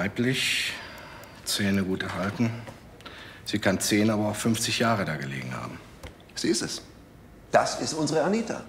weiblich, Zähne gut erhalten. Sie kann 10, aber auch 50 Jahre da gelegen haben. Sie ist es. Das ist unsere Anita.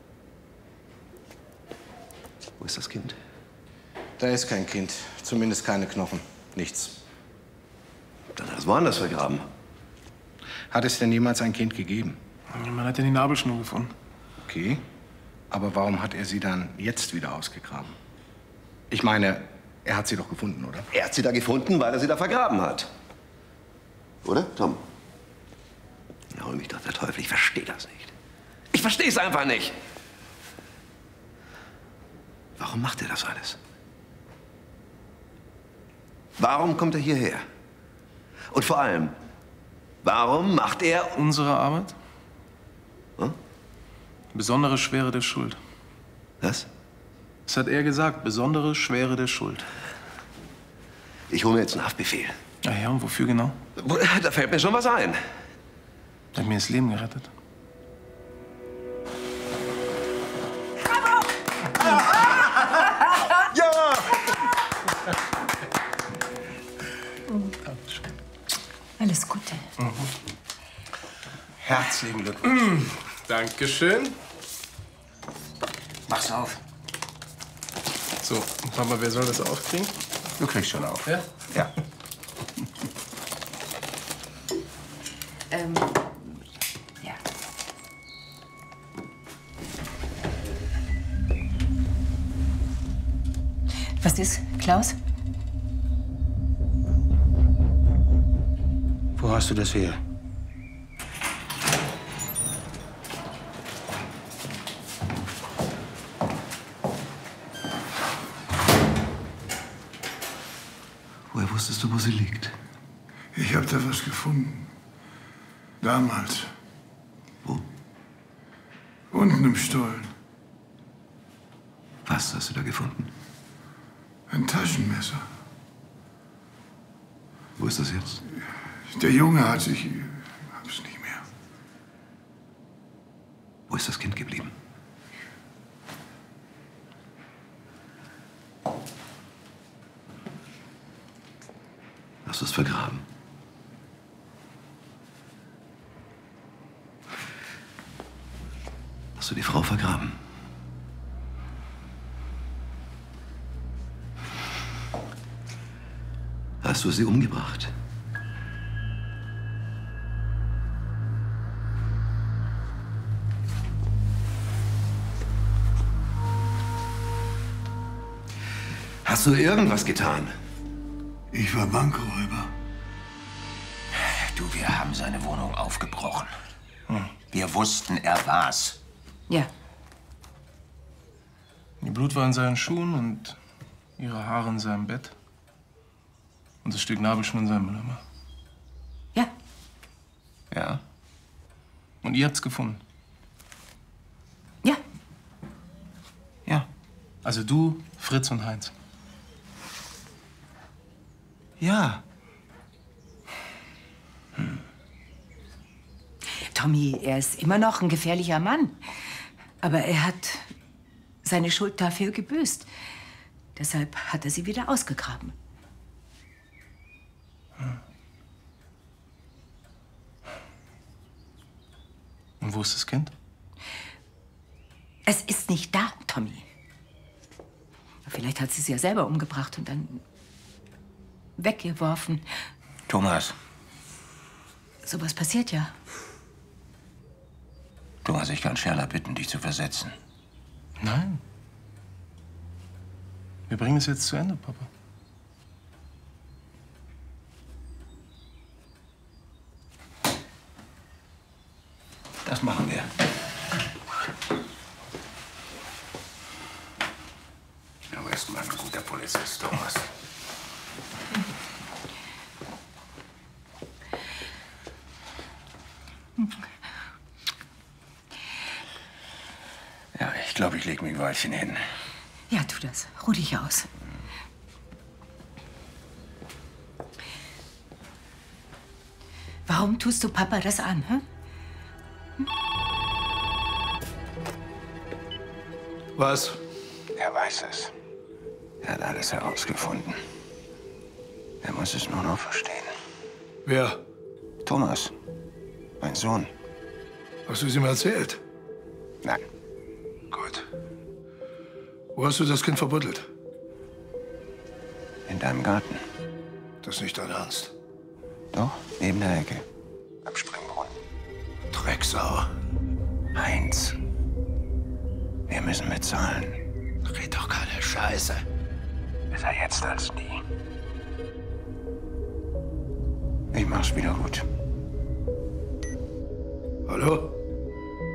Wo ist das Kind? Da ist kein Kind. Zumindest keine Knochen. Nichts. Dann hat es woanders vergraben. Hat es denn jemals ein Kind gegeben? Man hat ja die Nabelschnur gefunden. Okay. Aber warum hat er sie dann jetzt wieder ausgegraben? Ich meine, er hat sie doch gefunden, oder? Er hat sie da gefunden, weil er sie da vergraben hat. Oder, Tom? Ja, hol mich doch der Teufel, ich verstehe das nicht. Ich verstehe es einfach nicht. Warum macht er das alles? Warum kommt er hierher? Und vor allem, warum macht er unsere Arbeit? Hm? Besondere Schwere der Schuld. Was? Das hat er gesagt, besondere Schwere der Schuld. Ich hole mir jetzt einen Haftbefehl. Ach ja, und wofür genau? Da fällt mir schon was ein. Er hat mir das Leben gerettet. Ja! Alles Gute. Herzlichen Glückwunsch. Dankeschön. Mach's auf. So, Papa, wer soll das aufkriegen? Du kriegst schon auf. Ja? Ja. Ja. Was ist, Klaus? Wo hast du das her? Woher wusstest du, wo sie liegt? Ich habe da was gefunden. Damals. Wo? Unten im Stollen. Was hast du da gefunden? Ein Taschenmesser. Wo ist das jetzt? Der Junge hat sich... Ich hab's nicht mehr. Wo ist das Kind geblieben? Hast du es vergraben? Hast du die Frau vergraben? Hast du sie umgebracht? Hast du irgendwas getan? Ich war Bankräuber. Du, wir haben seine Wohnung aufgebrochen. Wir wussten, er war's. Ja. Ihr Blut war in seinen Schuhen und ihre Haare in seinem Bett. Und das Stück Nabelschnur in seinem Mülleimer. Ja. Ja. Und ihr habt's gefunden? Ja. Ja. Also du, Fritz und Heinz. Ja. Tommy, er ist immer noch ein gefährlicher Mann. Aber er hat seine Schuld dafür gebüßt. Deshalb hat er sie wieder ausgegraben. Und wo ist das Kind? Es ist nicht da, Tommy. Vielleicht hat sie es ja selber umgebracht und dann weggeworfen. Thomas. Sowas passiert ja. Thomas, ich kann Scherler bitten, dich zu versetzen. Nein. Wir bringen es jetzt zu Ende, Papa. Das machen wir. Du bist mal ein guter Polizist, Thomas. Ja, ich glaube, ich lege mich ein Weilchen hin. Ja, tu das. Ruh dich aus. Warum tust du Papa das an, hä? Was? Er weiß es. Er hat alles herausgefunden. Er muss es nur noch verstehen. Wer? Thomas, mein Sohn. Hast du es ihm erzählt? Nein. Gut. Wo hast du das Kind verbuddelt? In deinem Garten. Das ist nicht dein Ernst. Doch, neben der Ecke. Am Springbrunnen. Drecksau. Heinz, wir müssen bezahlen. Red doch keine Scheiße. Besser jetzt als nie. Ich mach's wieder gut. Hallo?